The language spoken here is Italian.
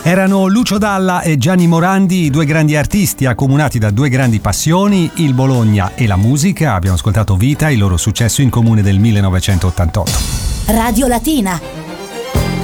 Erano Lucio Dalla e Gianni Morandi, due grandi artisti accomunati da due grandi passioni, il Bologna e la musica. Abbiamo ascoltato Vita, il loro successo in comune del 1988. Radio Latina.